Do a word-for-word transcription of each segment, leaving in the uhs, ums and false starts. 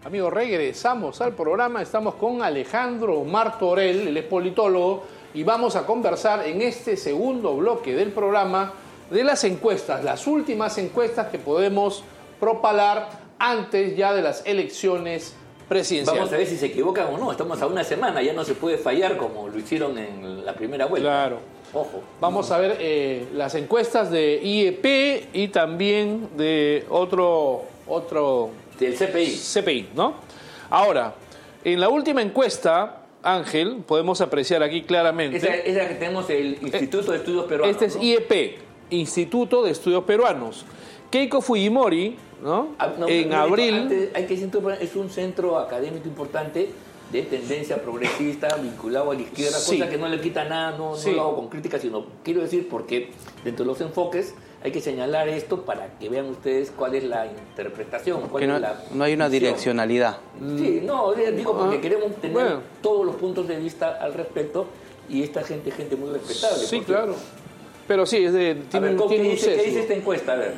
Amigos, regresamos al programa. Estamos con Alejandro Martorell, él es politólogo, y vamos a conversar en este segundo bloque del programa de las encuestas, las últimas encuestas que podemos propalar antes ya de las elecciones presidenciales. Vamos a ver si se equivocan o no. Estamos a una semana, ya no se puede fallar como lo hicieron en la primera vuelta. Claro. Ojo. Vamos a ver eh, las encuestas de I E P y también de otro... otro Del C P I. C P I, ¿no? Ahora, en la última encuesta, Ángel, podemos apreciar aquí claramente... Esa es la que tenemos el Instituto de Estudios Peruanos. Este es ¿no? I E P, Instituto de Estudios Peruanos. Keiko Fujimori, ¿no? Ah, no en no, abril... Antes, hay que decir, es un centro académico importante de tendencia progresista, vinculado a la izquierda, Sí. cosa que no le quita nada, no, Sí. no lo hago con crítica, sino quiero decir porque dentro de los enfoques hay que señalar esto para que vean ustedes cuál es la interpretación, cuál Que no, es la no hay una visión. direccionalidad. Sí, no, digo porque Ah, queremos tener bueno. todos los puntos de vista al respecto y esta gente es gente muy respetable. Sí, porque- claro. Pero sí, es de, A tiene, ver, ¿qué tiene un dice, ¿qué sesgo. dice esta encuesta? A ver.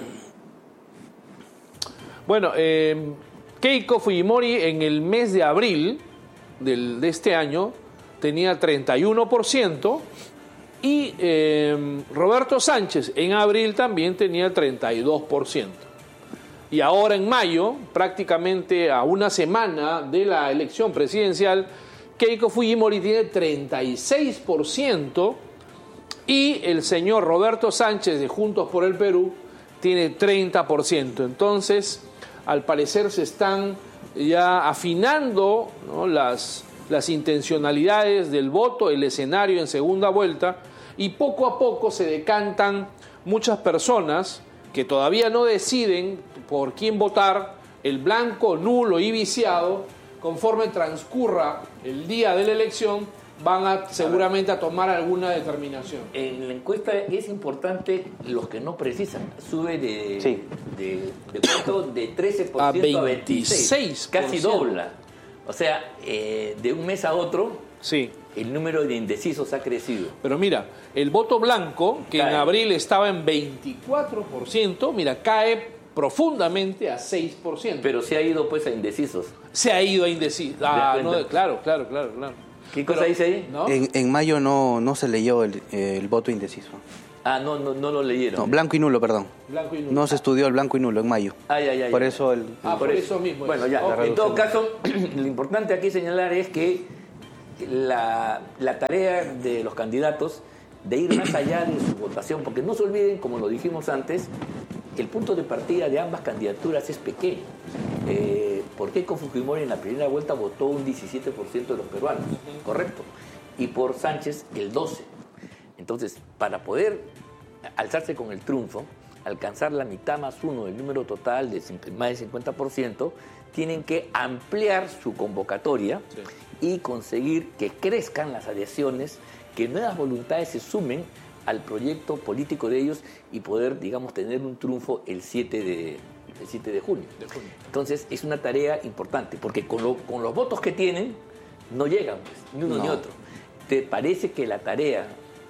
Bueno, eh, Keiko Fujimori en el mes de abril del, de este año tenía treinta y uno por ciento y eh, Roberto Sánchez en abril también tenía treinta y dos por ciento. Y ahora en mayo, prácticamente a una semana de la elección presidencial, Keiko Fujimori tiene treinta y seis por ciento y el señor Roberto Sánchez de Juntos por el Perú tiene treinta por ciento. Entonces, al parecer se están ya afinando, ¿no?, las, las intencionalidades del voto, el escenario en segunda vuelta, y poco a poco se decantan muchas personas que todavía no deciden por quién votar, el blanco, nulo y viciado. Conforme transcurra el día de la elección, van a seguramente a tomar alguna determinación. En la encuesta es importante los que no precisan. Sube de, Sí. de, de, cuánto? De trece por ciento A a veintiséis veintiséis. por ciento. Casi dobla. O sea, eh, de un mes a otro, Sí. el número de indecisos ha crecido. Pero mira, el voto blanco, que Cae. en abril estaba en veinticuatro por ciento, mira, cae profundamente a seis por ciento. Pero se ha ido pues a indecisos. Se ha ido a indeciso. Ah, ¿Te das no, cuenta? claro, claro, claro, claro. ¿Qué cosa Pero, dice ahí? ¿no? En, en mayo no, no se leyó el, el voto indeciso. Ah, no, no, no lo leyeron. No, blanco y nulo, perdón. Blanco y nulo. No se estudió el blanco y nulo en mayo. Ay, ay, ay. Por ay. eso el... Ah, por eso mismo es. Bueno, ya. Ok. En todo caso, lo importante aquí señalar es que la, la tarea de los candidatos de ir más allá de su votación, porque no se olviden, como lo dijimos antes, el punto de partida de ambas candidaturas es pequeño. Eh, por Keiko Fujimori en la primera vuelta votó un diecisiete por ciento de los peruanos, correcto, y por Sánchez el doce por ciento. Entonces, para poder alzarse con el triunfo, alcanzar la mitad más uno del número total de más del cincuenta por ciento, tienen que ampliar su convocatoria Sí. y conseguir que crezcan las adhesiones, que nuevas voluntades se sumen al proyecto político de ellos y poder, digamos, tener un triunfo el siete de, el siete de junio. De junio. Entonces, es una tarea importante, porque con, lo- con los votos que tienen, no llegan, pues, ni uno No. ni otro. ¿Te parece que la tarea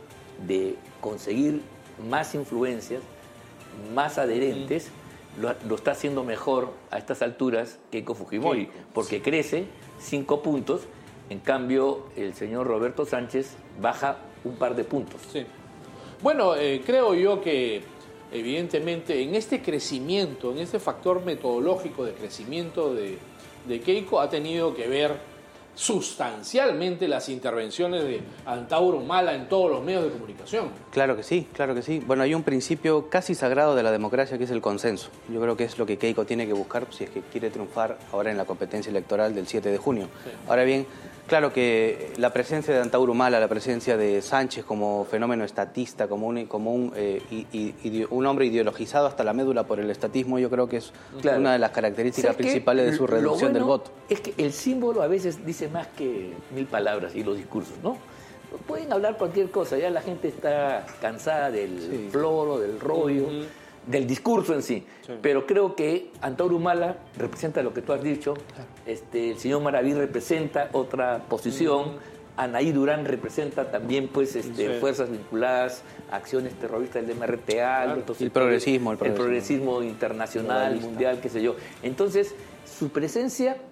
de conseguir más influencias, más adherentes, lo, lo está haciendo mejor a estas alturas Keiko Fujimori? Keiko, Porque crece cinco puntos, en cambio el señor Roberto Sánchez baja un par de puntos. Sí. Bueno, eh, creo yo que evidentemente en este crecimiento, en este factor metodológico de crecimiento de, de Keiko ha tenido que ver sustancialmente las intervenciones de Antauro Humala en todos los medios de comunicación. Claro que sí, claro que sí. Bueno, hay un principio casi sagrado de la democracia que es el consenso. Yo creo que es lo que Keiko tiene que buscar si es que quiere triunfar ahora en la competencia electoral del siete de junio. Sí. Ahora bien, claro que la presencia de Antauro Humala, la presencia de Sánchez como fenómeno estatista, como un, como un, eh, i- i- ideo- un hombre ideologizado hasta la médula por el estatismo, yo creo que es Claro. una de las características ¿Sabes qué? principales de su Lo reducción del bueno voto. Es que el símbolo a veces dice más que mil palabras y los discursos, ¿no? Pueden hablar cualquier cosa, ya la gente está cansada del Sí. floro, del rollo, Ujú. del discurso en sí. Sí. Pero creo que Antauro Humala representa lo que tú has dicho, este, el señor Maraví representa otra posición, Anaí Durán representa también pues este, Sí. fuerzas vinculadas a acciones terroristas del M R T A, Claro. otros El sectores, progresismo, el el progresismo. progresismo internacional, Globalista. mundial, qué sé yo. Entonces, su presencia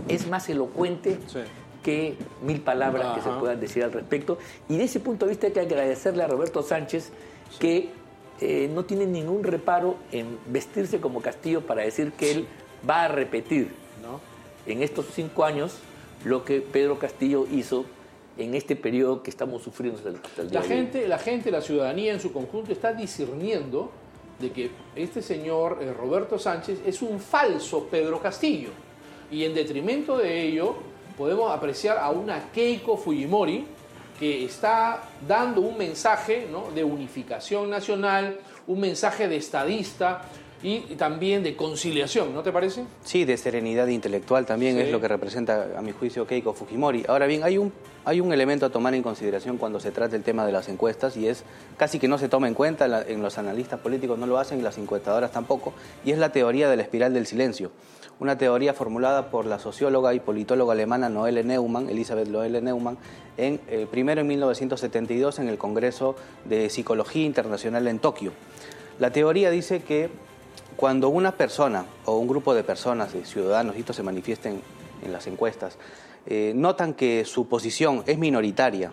es más elocuente sí. que mil palabras Ajá. que se puedan decir al respecto. Y de ese punto de vista hay que agradecerle a Roberto Sánchez sí. que eh, no tiene ningún reparo en vestirse como Castillo para decir que sí. él va a repetir, ¿no?, en estos cinco años lo que Pedro Castillo hizo en este periodo que estamos sufriendo hasta el, hasta el día la de gente, hoy. La gente, la ciudadanía en su conjunto está discerniendo de que este señor eh, Roberto Sánchez es un falso Pedro Castillo. Y en detrimento de ello podemos apreciar a una Keiko Fujimori que está dando un mensaje, ¿no?, de unificación nacional, un mensaje de estadista y también de conciliación, ¿no te parece? Sí, de serenidad intelectual también sí. es lo que representa, a mi juicio, Keiko Fujimori. Ahora bien, hay un, hay un elemento a tomar en consideración cuando se trata el tema de las encuestas y es casi que no se toma en cuenta, la, en los analistas políticos no lo hacen y las encuestadoras tampoco, y es la teoría de la espiral del silencio. Una teoría formulada por la socióloga y politóloga alemana Noelle Neumann, Elisabeth Noelle Neumann, en, eh, primero en mil novecientos setenta y dos en el Congreso de Psicología Internacional en Tokio. La teoría dice que cuando una persona o un grupo de personas, de ciudadanos, y esto se manifiesta en, en las encuestas, eh, notan que su posición es minoritaria,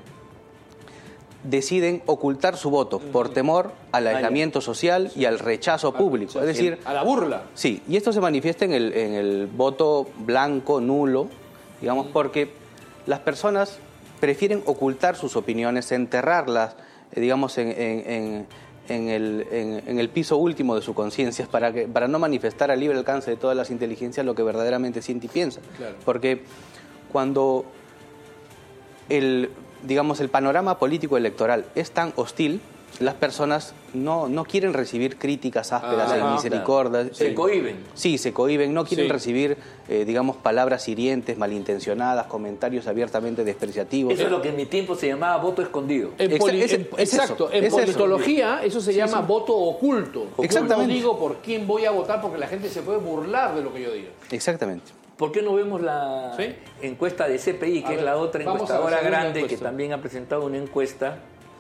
deciden ocultar su voto por temor al aislamiento social y al rechazo público. Es decir, a la burla. Sí, y esto se manifiesta en el, en el voto blanco, nulo, digamos, porque las personas prefieren ocultar sus opiniones, enterrarlas, eh, digamos, en, en, en, en, el, en, en el piso último de su conciencia para, que, para no manifestar al libre alcance de todas las inteligencias lo que verdaderamente siente y piensa. Claro. Porque cuando el... digamos, el panorama político electoral es tan hostil, las personas no, no quieren recibir críticas ásperas e misericordias. Claro. Se eh, cohíben. Sí, se cohíben, no quieren sí. recibir, eh, digamos, palabras hirientes, malintencionadas, comentarios abiertamente despreciativos. Eso es lo que en mi tiempo se llamaba voto escondido. En poli es, en, es exacto, eso, en es politología eso, eso se sí, llama sí. voto oculto. Exactamente. No digo por quién voy a votar porque la gente se puede burlar de lo que yo diga. Exactamente. ¿Por qué no vemos la ¿Sí? encuesta de C P I, que a es ver, la otra encuestadora grande que también ha presentado una encuesta?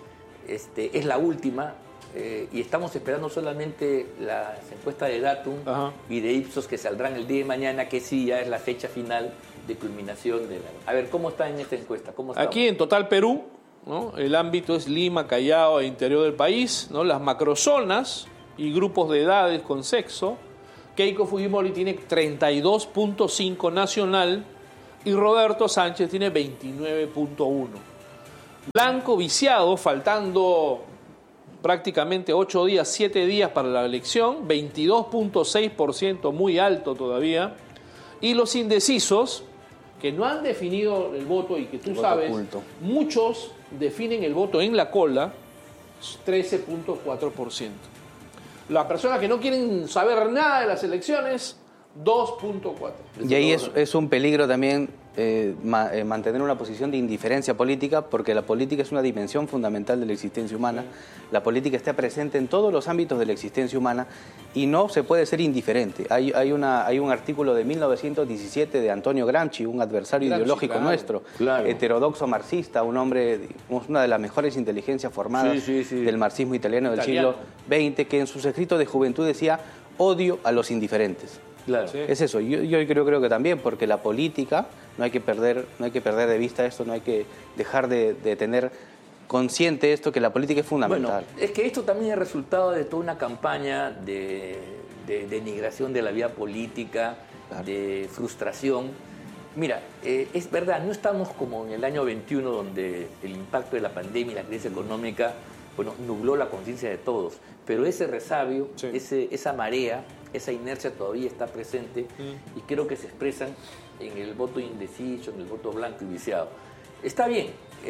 Este, es la última eh, y estamos esperando solamente las encuestas de Datum Ajá. y de Ipsos que saldrán el día de mañana, que sí ya es la fecha final de culminación de la... A ver, ¿cómo está en esta encuesta? ¿Cómo Aquí en Total Perú, ¿no?, el ámbito es Lima, Callao e interior del país, ¿no?, las macrozonas y grupos de edades con sexo. Keiko Fujimori tiene treinta y dos punto cinco nacional y Roberto Sánchez tiene veintinueve punto uno. Blanco viciado, faltando prácticamente ocho días, siete días para la elección, veintidós punto seis por ciento, muy alto todavía. Y los indecisos, que no han definido el voto y que tú sabes, muchos definen el voto en la cola, trece punto cuatro por ciento. Las personas que no quieren saber nada de las elecciones, dos punto cuatro. Y ahí es, es un peligro también eh, ma, eh, mantener una posición de indiferencia política, porque la política es una dimensión fundamental de la existencia humana. La política está presente en todos los ámbitos de la existencia humana y no se puede ser indiferente. Hay, hay, una, hay un artículo de mil novecientos diecisiete de Antonio Gramsci, un adversario Gramsci, ideológico claro, nuestro, claro. heterodoxo marxista, un hombre, digamos, una de las mejores inteligencias formadas sí, sí, sí. del marxismo italiano del italiano. siglo veinte, que en sus escritos de juventud decía: odio a los indiferentes. Claro. Sí. Es eso, yo, yo creo, creo que también, porque la política, no hay que perder, no hay que perder de vista esto, no hay que dejar de, de tener consciente esto, que la política es fundamental. Bueno, es que esto también es resultado de toda una campaña de, de denigración de la vida política, claro. de frustración. Mira, eh, es verdad, no estamos como en el año veintiuno, donde el impacto de la pandemia y la crisis económica, bueno, nubló la conciencia de todos, pero ese resabio, sí. ese, esa marea, esa inercia todavía está presente mm. y creo que se expresan en el voto indeciso, en el voto blanco y viciado. Está bien,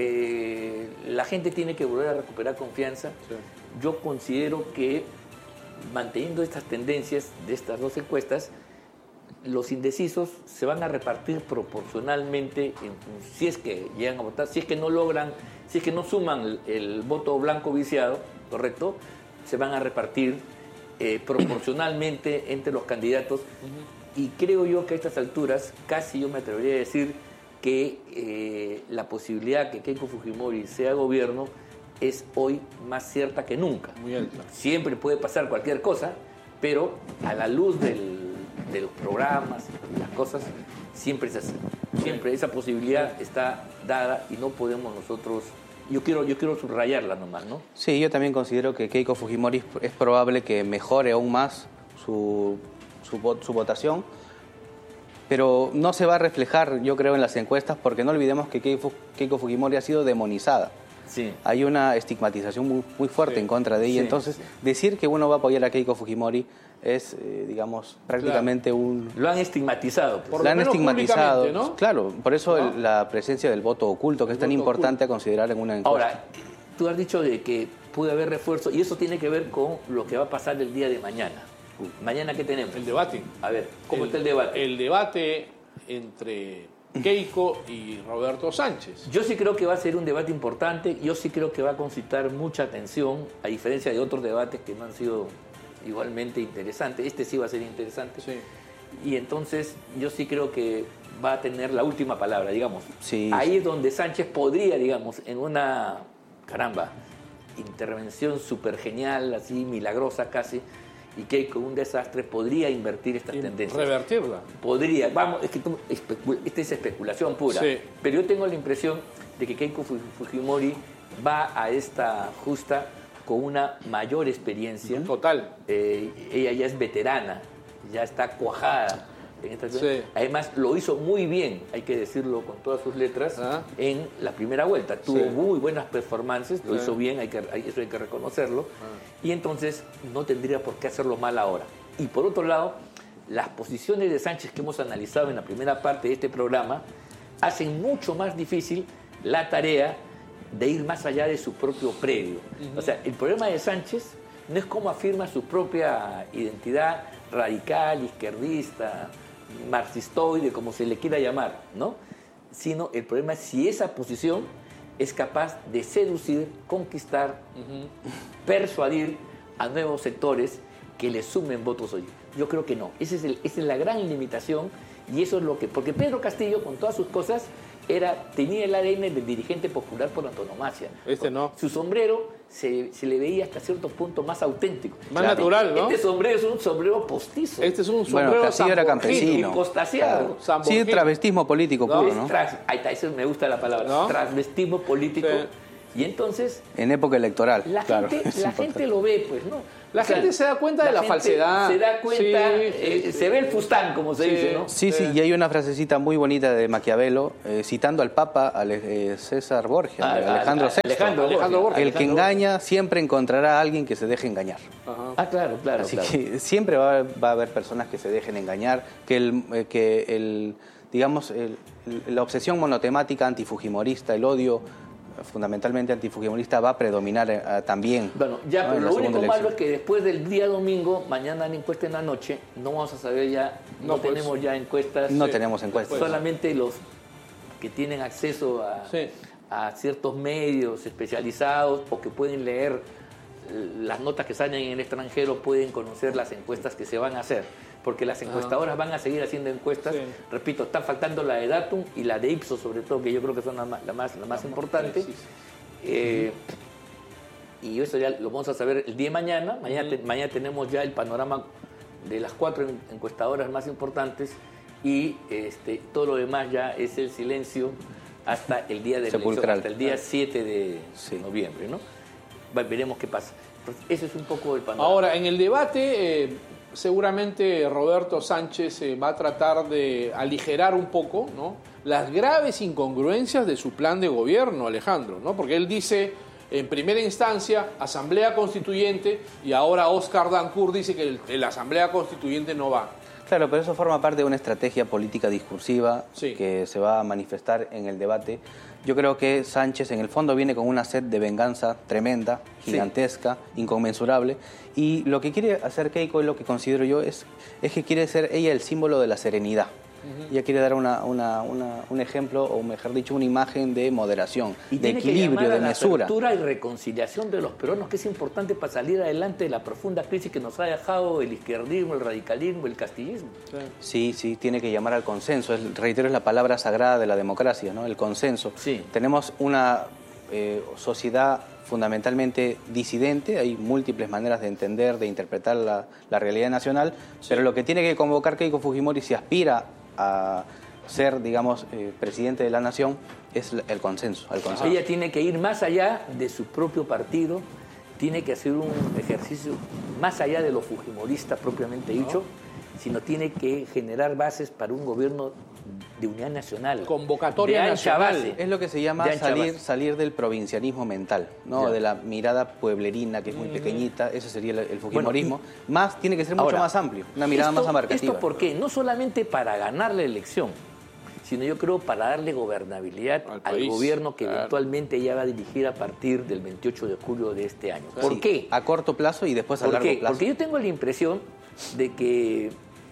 eh, la gente tiene que volver a recuperar confianza. Sí. Yo considero que manteniendo estas tendencias de estas dos encuestas, los indecisos se van a repartir proporcionalmente, en, si es que llegan a votar, si es que no logran, si es que no suman el, el voto blanco viciado, ¿correcto? Se van a repartir eh, proporcionalmente entre los candidatos. Uh-huh. Y creo yo que a estas alturas, casi yo me atrevería a decir que eh, la posibilidad que Keiko Fujimori sea gobierno es hoy más cierta que nunca. Muy alta. Siempre puede pasar cualquier cosa, pero a la luz del de los programas, de las cosas, siempre es así. Siempre esa posibilidad está dada y no podemos nosotros... Yo quiero, yo quiero subrayarla nomás, ¿no? Sí, yo también considero que Keiko Fujimori es probable que mejore aún más su, su, su votación, pero no se va a reflejar, yo creo, en las encuestas, porque no olvidemos que Keiko, Keiko Fujimori ha sido demonizada. Sí. Hay una estigmatización muy, muy fuerte sí. en contra de ella, sí, entonces sí. decir que uno va a apoyar a Keiko Fujimori es, eh, digamos, prácticamente claro. un... Lo han estigmatizado. Pues. Por lo han estigmatizado, ¿no? Claro, por eso ¿no? el, la presencia del voto oculto, que el es tan importante oculto. a considerar en una encuesta. Ahora, tú has dicho de que puede haber refuerzo, y eso tiene que ver con lo que va a pasar el día de mañana. ¿Mañana qué tenemos? El debate. A ver, ¿cómo el, está el debate? El debate entre Keiko y Roberto Sánchez. Yo sí creo que va a ser un debate importante, yo sí creo que va a concitar mucha atención, a diferencia de otros debates que no han sido igualmente interesantes. Este sí va a ser interesante. Sí. Y entonces yo sí creo que va a tener la última palabra, digamos. Sí. Ahí es donde Sánchez podría, digamos, en una, caramba, intervención súper genial, así milagrosa casi, y que con un desastre podría invertir estas y tendencias. Revertirla. Podría, vamos, es que tú, especu esta es especulación pura, sí. pero yo tengo la impresión de que Keiko Fujimori va a esta justa con una mayor experiencia. Total. Eh, ella ya es veterana, ya está cuajada. En esta sí. Además, lo hizo muy bien, hay que decirlo con todas sus letras, ¿Ah? en la primera vuelta. Tuvo sí. muy buenas performances, lo sí. hizo bien, hay que, hay, eso hay que reconocerlo. Ah. Y entonces no tendría por qué hacerlo mal ahora. Y por otro lado, las posiciones de Sánchez que hemos analizado en la primera parte de este programa hacen mucho más difícil la tarea de ir más allá de su propio predio. Uh-huh. O sea, el problema de Sánchez no es cómo afirma su propia identidad radical, izquierdista, marxistoide, como se le quiera llamar, ¿no? Sino el problema es si esa posición es capaz de seducir, conquistar, uh-huh. persuadir a nuevos sectores que le sumen votos hoy. Yo creo que no. Ese es el, esa es la gran limitación y eso es lo que... Porque Pedro Castillo, con todas sus cosas, era, tenía el A D N del dirigente popular por antonomasia. Este no. Su sombrero se, se le veía hasta cierto punto más auténtico. Más claro. natural, ¿no? Este sombrero es un sombrero postizo. Este es un sombrero bueno, Castillo era campesino. Costaseado. Claro. Sí, travestismo político ¿No? puro, ¿no? Tras, ahí está, eso me gusta la palabra. ¿No? Travestismo político. Sí. Y entonces... En época electoral, La, claro, gente, la gente lo ve, pues, ¿no? La o sea, gente se da cuenta de la falsedad. Se da cuenta, sí, eh, sí, se ve el fustán, como se sí, dice, ¿no? Sí, sí, y hay una frasecita muy bonita de Maquiavelo, eh, citando al Papa Ale, eh, César Borgia, ah, Alejandro sexto. Alejandro, Alejandro Borgia. El Alejandro que engaña siempre encontrará a alguien que se deje engañar. Ajá. Ah, claro, claro. Así claro. que siempre va, va a haber personas que se dejen engañar, que el, eh, que el digamos, el, la obsesión monotemática antifujimorista, el odio fundamentalmente antifujimorista va a predominar uh, también. Bueno, ya, ¿no? pero lo único elección. malo es que después del día domingo, mañana la encuesta en la noche, no vamos a saber ya, no, no pues, tenemos ya encuestas. No sí. tenemos encuestas. Solamente los que tienen acceso a, sí. a ciertos medios especializados o que pueden leer las notas que salen en el extranjero pueden conocer las encuestas que se van a hacer. Porque las encuestadoras van a seguir haciendo encuestas. Sí. Repito, está faltando la de Datum y la de Ipsos, sobre todo, que yo creo que son las más, la más, la más importantes. Sí, sí. Eh, uh-huh. Y eso ya lo vamos a saber el día de mañana. Mañana, uh-huh. te, mañana tenemos ya el panorama de las cuatro encuestadoras más importantes y este, todo lo demás ya es el silencio hasta el día de la elección, hasta el día siete de sí. noviembre, ¿no? Veremos qué pasa. Entonces, ese es un poco el panorama. Ahora, en el debate... Eh... seguramente Roberto Sánchez eh, va a tratar de aligerar un poco, ¿no?, las graves incongruencias de su plan de gobierno, Alejandro, ¿no? Porque él dice, en primera instancia, Asamblea Constituyente, y ahora Oscar Dancourt dice que el, la Asamblea Constituyente no va. Claro, pero eso forma parte de una estrategia política discursiva sí. que se va a manifestar en el debate. Yo creo que Sánchez en el fondo viene con una sed de venganza tremenda, gigantesca, sí. inconmensurable, y lo que quiere hacer Keiko, y lo que considero yo, es, es que quiere ser ella el símbolo de la serenidad. Uh-huh. Ella quiere dar una, una, una, un ejemplo, o mejor dicho, una imagen de moderación, y de equilibrio, de la mesura. Apertura y reconciliación de los peruanos, que es importante para salir adelante de la profunda crisis que nos ha dejado el izquierdismo, el radicalismo, el castillismo. Sí, sí, tiene que llamar al consenso. Es, reitero, es la palabra sagrada de la democracia, ¿no? El consenso. Sí. Tenemos una eh, sociedad fundamentalmente disidente, hay múltiples maneras de entender, de interpretar la, la realidad nacional, sí. pero lo que tiene que convocar Keiko Fujimori si aspira a ser, digamos, eh, presidente de la nación, es el consenso, el consenso. Ella tiene que ir más allá de su propio partido, tiene que hacer un ejercicio más allá de lo fujimorista propiamente dicho, no. sino tiene que generar bases para un gobierno de unidad nacional. Convocatoria de nacional. Base, es lo que se llama salir, salir del provincianismo mental, ¿no? De la mirada pueblerina, que es muy mm. pequeñita, ese sería el, el fujimorismo. Bueno, y, más, tiene que ser mucho ahora, más amplio, una mirada esto, más abarcativa. ¿Esto por qué? No solamente para ganar la elección, sino yo creo para darle gobernabilidad al, al gobierno que claro. eventualmente ella va a dirigir a partir del veintiocho de julio de este año. ¿Por sí, qué? A corto plazo y después a largo qué? plazo. Porque yo tengo la impresión de que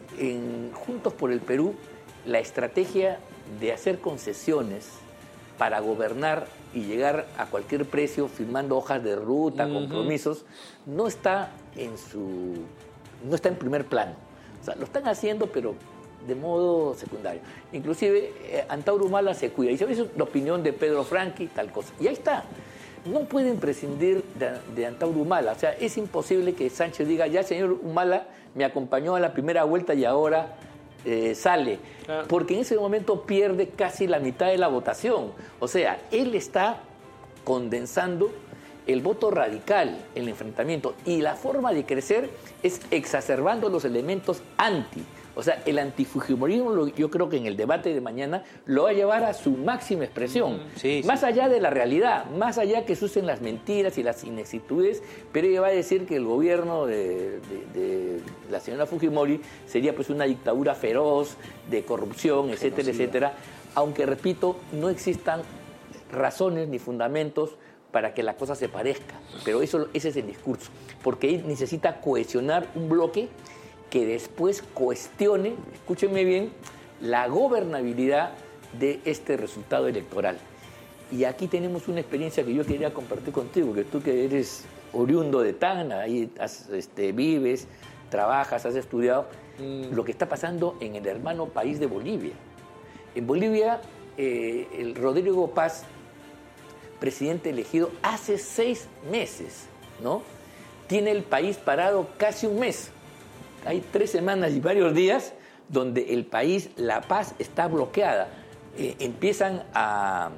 en Juntos por el Perú la estrategia de hacer concesiones para gobernar y llegar a cualquier precio firmando hojas de ruta, uh-huh. compromisos, no está en su no está en primer plano. O sea, lo están haciendo, pero de modo secundario. Inclusive eh, Antauro Humala se cuida. Y dice, eso es la opinión de Pedro Franqui, tal cosa. Y ahí está. No pueden prescindir de, de Antauro Humala. O sea, es imposible que Sánchez diga, ya señor Humala me acompañó a la primera vuelta y ahora eh, sale. Claro. Porque en ese momento pierde casi la mitad de la votación. O sea, él está condensando el voto radical, el enfrentamiento. Y la forma de crecer es exacerbando los elementos anti. O sea, el antifujimorismo, yo creo que en el debate de mañana lo va a llevar a su máxima expresión. Sí, más sí. allá de la realidad, más allá que se usen las mentiras y las inexactitudes, pero ella va a decir que el gobierno de, de, de la señora Fujimori sería pues una dictadura feroz, de corrupción, etcétera, Genocida. etcétera. Aunque, repito, no existan razones ni fundamentos para que la cosa se parezca. Pero eso, ese es el discurso. Porque él necesita cohesionar un bloque que después cuestione, escúchenme bien, la gobernabilidad de este resultado electoral. Y aquí tenemos una experiencia que yo quería compartir contigo, que tú que eres oriundo de Tacna, ahí has, este, vives, trabajas, has estudiado, mm. lo que está pasando en el hermano país de Bolivia. En Bolivia, eh, el Rodrigo Paz, presidente elegido hace seis meses, ¿no? Tiene el país parado casi un mes. Hay tres semanas y varios días donde el país, la paz, está bloqueada. Eh, empiezan a,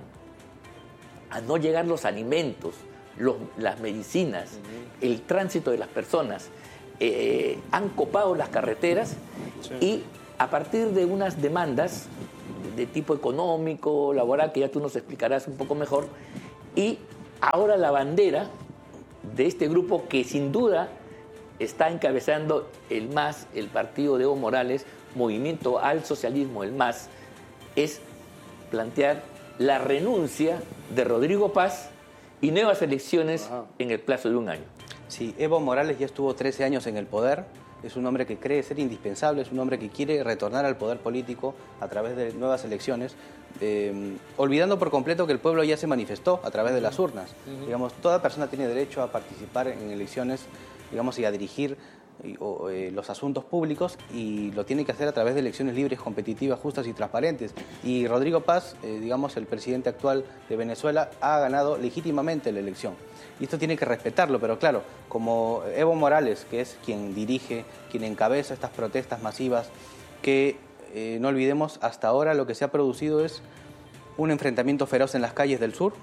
a no llegar los alimentos, los, las medicinas, uh-huh. el tránsito de las personas. Eh, han copado las carreteras sí. y a partir de unas demandas de tipo económico, laboral, que ya tú nos explicarás un poco mejor, y ahora la bandera de este grupo que sin duda está encabezando el M A S, el partido de Evo Morales, Movimiento al Socialismo, el M A S, es plantear la renuncia de Rodrigo Paz y nuevas elecciones Ajá. en el plazo de un año. Sí, Evo Morales ya estuvo trece años en el poder, es un hombre que cree ser indispensable, es un hombre que quiere retornar al poder político a través de nuevas elecciones, eh, olvidando por completo que el pueblo ya se manifestó a través de las urnas. Uh-huh. Digamos, toda persona tiene derecho a participar en elecciones, digamos, y a dirigir y, o, eh, los asuntos públicos, y lo tiene que hacer a través de elecciones libres, competitivas, justas y transparentes. Y Rodrigo Paz, eh, digamos, el presidente actual de Venezuela, ha ganado legítimamente la elección. Y esto tiene que respetarlo, pero claro, como Evo Morales, que es quien dirige, quien encabeza estas protestas masivas, que eh, no olvidemos, hasta ahora lo que se ha producido es un enfrentamiento feroz en las calles del sur,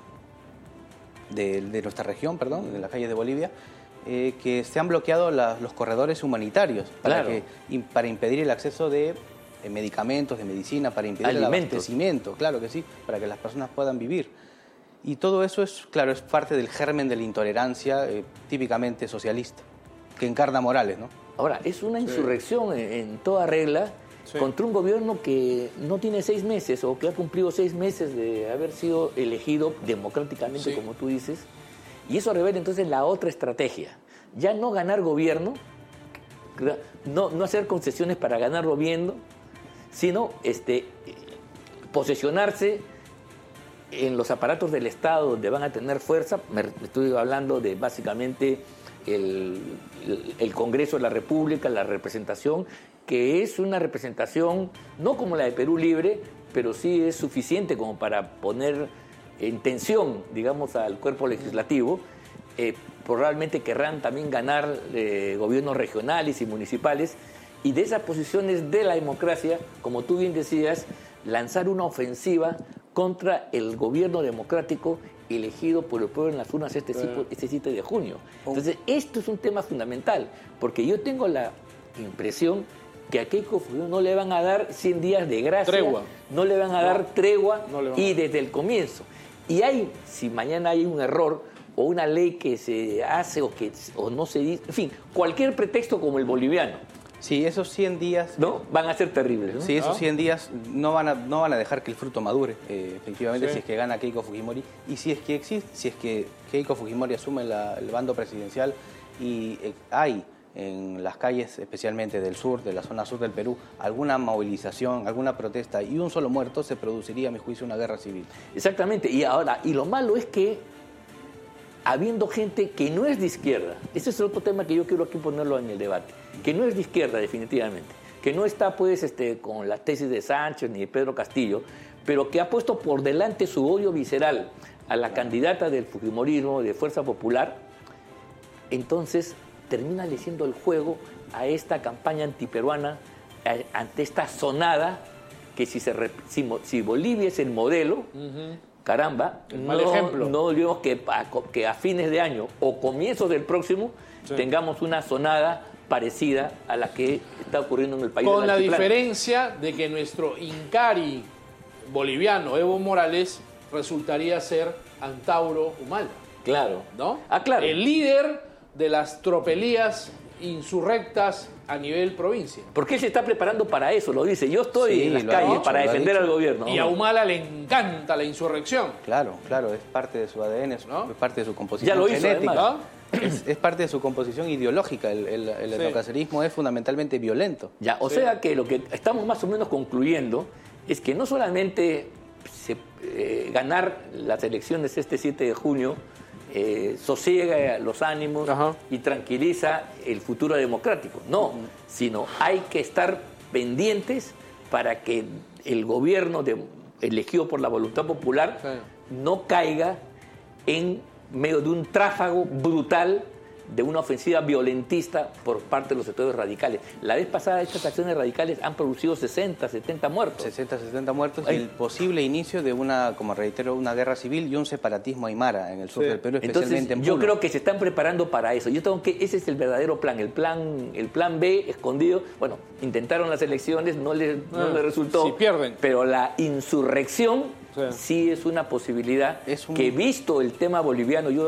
de, de nuestra región, perdón, en las calles de Bolivia, Eh, que se han bloqueado la, los corredores humanitarios para, claro. que, in, para impedir el acceso de eh, medicamentos, de medicina, para impedir Alimentos. el abastecimiento, claro que sí, para que las personas puedan vivir. Y todo eso es, claro, es parte del germen de la intolerancia eh, típicamente socialista, que encarna Morales, ¿no? Ahora, es una insurrección sí. en, en toda regla sí. contra un gobierno que no tiene seis meses o que ha cumplido seis meses de haber sido elegido democráticamente, sí. como tú dices. Y eso revela entonces la otra estrategia. Ya no ganar gobierno, no, no hacer concesiones para ganar gobierno, sino este, posesionarse en los aparatos del Estado donde van a tener fuerza. Me estoy hablando de básicamente el, el, el Congreso de la República, la representación, que es una representación no como la de Perú Libre, pero sí es suficiente como para poner en tensión, digamos, al cuerpo legislativo, eh, probablemente querrán también ganar eh, gobiernos regionales y municipales, y de esas posiciones de la democracia, como tú bien decías, lanzar una ofensiva contra el gobierno democrático elegido por el pueblo en las urnas este, Claro. este siete de junio. Entonces, esto es un tema fundamental, porque yo tengo la impresión que a Keiko Fujimori no le van a dar cien días de gracia, Tregua. no le van a dar No, tregua, no le van a y dar. desde el comienzo. Y hay, si mañana hay un error o una ley que se hace o que o no se dice, en fin, cualquier pretexto como el boliviano, Sí, esos cien días... ¿no? Van a ser terribles, ¿no? Sí, esos ¿Ah? cien días no van a, no van a dejar que el fruto madure, eh, efectivamente, Sí. si es que gana Keiko Fujimori. Y si es que existe, si es que Keiko Fujimori asume la- el bando presidencial y eh, hay en las calles, especialmente del sur, de la zona sur del Perú, alguna movilización, alguna protesta y un solo muerto, se produciría, a mi juicio, una guerra civil. Exactamente. Y ahora, y lo malo es que habiendo gente que no es de izquierda, ese es el otro tema que yo quiero aquí ponerlo en el debate, que no es de izquierda definitivamente, que no está pues este, con la tesis de Sánchez ni de Pedro Castillo, pero que ha puesto por delante su odio visceral a la candidata del Fujimorismo, de Fuerza Popular, entonces termina leyendo el juego a esta campaña antiperuana, a- ante esta sonada que si, se, rep- si, Mo- si Bolivia es el modelo, caramba, El mal no, ejemplo. no olvidemos que a, que a fines de año o comienzos del próximo Sí. tengamos una sonada parecida a la que está ocurriendo en el país. Con del la altiplano. diferencia de que nuestro Incari boliviano, Evo Morales, resultaría ser Antauro Humala, Claro. ¿no? Ah, claro. El líder de las tropelías insurrectas a nivel provincia. Porque él se está preparando para eso, lo dice. Yo estoy Sí, en las lo ha calles dicho, para lo ha defender dicho. al gobierno. Y a Humala le encanta la insurrección. Claro, claro, es parte de su A D N, es, ¿No? es parte de su composición Ya lo hizo, genética. además. Es, es parte de su composición ideológica. El, el, el Sí. etnocacerismo es fundamentalmente violento. Ya, o Sí. sea que lo que estamos más o menos concluyendo es que no solamente se, eh, ganar las elecciones este siete de junio eh, sosiega los ánimos Ajá. y tranquiliza el futuro democrático, no, sino hay que estar pendientes para que el gobierno de- elegido por la voluntad popular Sí. no caiga en medio de un tráfago brutal de una ofensiva violentista por parte de los sectores radicales. La vez pasada estas acciones radicales han producido sesenta, setenta muertos. sesenta, setenta muertos Ay. y el posible inicio de una, como reitero, una guerra civil y un separatismo aymara en el sur Sí. del Perú, Entonces, especialmente en yo Puno. creo que se están preparando para eso. Yo tengo que ese es el verdadero plan, el plan, el plan B escondido. Bueno, intentaron las elecciones, no les, no Ah, les resultó. si pierden. Pero la insurrección Sí. sí, es una posibilidad Es un- que, visto el tema boliviano, yo